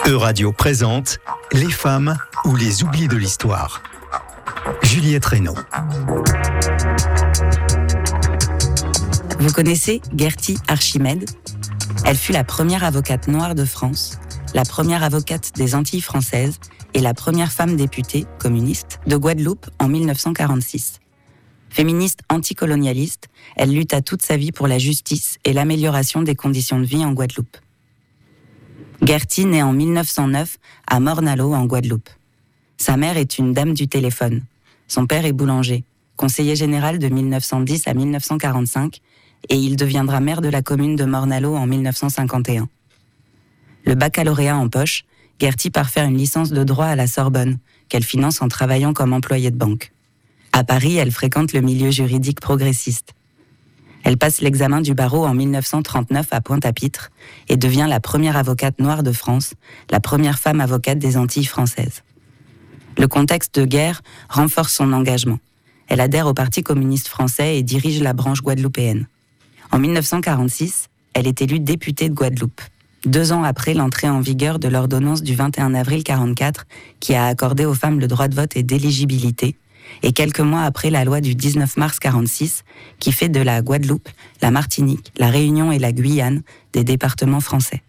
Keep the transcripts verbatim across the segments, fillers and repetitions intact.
E-Radio présente Les femmes ou les oublis de l'histoire. Juliette Reynaud. Vous connaissez Gerty Archimède ? Elle fut la première avocate noire de France, la première avocate des Antilles françaises et la première femme députée communiste de Guadeloupe en dix-neuf cent quarante-six. Féministe anticolonialiste, elle lutta toute sa vie pour la justice et l'amélioration des conditions de vie en Guadeloupe. Gerty naît en dix-neuf cent neuf à Morne-à-l'Eau en Guadeloupe. Sa mère est une dame du téléphone. Son père est boulanger, conseiller général de dix-neuf cent dix à dix-neuf cent quarante-cinq, et il deviendra maire de la commune de Morne-à-l'Eau en dix-neuf cent cinquante et un. Le baccalauréat en poche, Gerty part faire une licence de droit à la Sorbonne, qu'elle finance en travaillant comme employée de banque. À Paris, elle fréquente le milieu juridique progressiste. Elle passe l'examen du barreau en dix-neuf cent trente-neuf à Pointe-à-Pitre et devient la première avocate noire de France, la première femme avocate des Antilles françaises. Le contexte de guerre renforce son engagement. Elle adhère au Parti communiste français et dirige la branche guadeloupéenne. En dix-neuf cent quarante-six, elle est élue députée de Guadeloupe, deux ans après l'entrée en vigueur de l'ordonnance du vingt et un avril quarante-quatre qui a accordé aux femmes le droit de vote et d'éligibilité, et quelques mois après la loi du dix-neuf mars quarante-six qui fait de la Guadeloupe, la Martinique, la Réunion et la Guyane des départements français.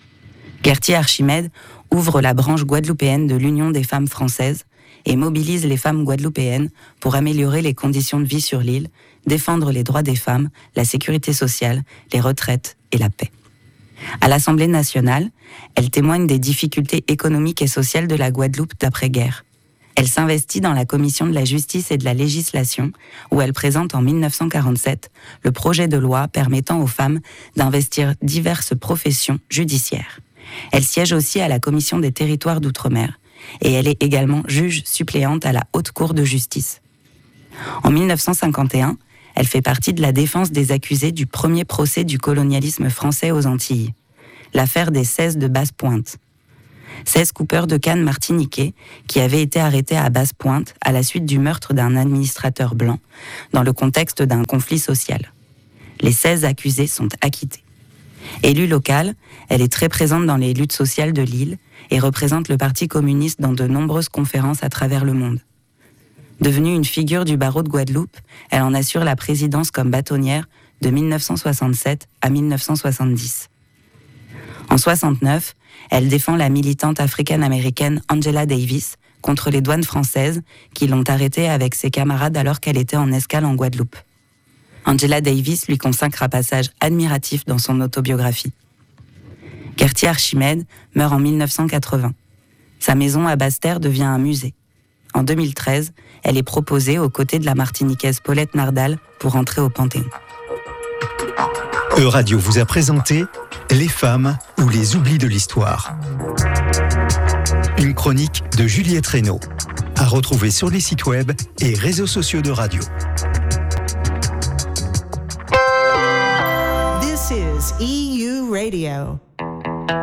Gerty Archimède ouvre la branche guadeloupéenne de l'Union des femmes françaises et mobilise les femmes guadeloupéennes pour améliorer les conditions de vie sur l'île, défendre les droits des femmes, la sécurité sociale, les retraites et la paix. À l'Assemblée nationale, elle témoigne des difficultés économiques et sociales de la Guadeloupe d'après-guerre. Elle s'investit dans la commission de la justice et de la législation, où elle présente en dix-neuf cent quarante-sept le projet de loi permettant aux femmes d'investir diverses professions judiciaires. Elle siège aussi à la commission des territoires d'outre-mer, et elle est également juge suppléante à la Haute Cour de justice. En dix-neuf cent cinquante et un, elle fait partie de la défense des accusés du premier procès du colonialisme français aux Antilles, l'affaire des seize de Basse-Pointe. seize coupeurs de canne martiniquais qui avaient été arrêtés à Basse-Pointe à la suite du meurtre d'un administrateur blanc dans le contexte d'un conflit social. Les seize accusés sont acquittés. Élue locale, elle est très présente dans les luttes sociales de l'île et représente le Parti communiste dans de nombreuses conférences à travers le monde. Devenue une figure du barreau de Guadeloupe, elle en assure la présidence comme bâtonnière de dix-neuf cent soixante-sept à dix-neuf cent soixante-dix. En soixante-neuf, elle défend la militante africaine-américaine Angela Davis contre les douanes françaises qui l'ont arrêtée avec ses camarades alors qu'elle était en escale en Guadeloupe. Angela Davis lui consacre un passage admiratif dans son autobiographie. Gerty Archimède meurt en dix-neuf cent quatre-vingts. Sa maison à Basse-Terre devient un musée. En deux mille treize, elle est proposée aux côtés de la Martiniquaise Paulette Nardal pour entrer au Panthéon. E-Radio vous a présenté Les femmes ou les oublis de l'histoire. Une chronique de Juliette Reynaud, à retrouver sur les sites web et réseaux sociaux de radio. This is E U Radio.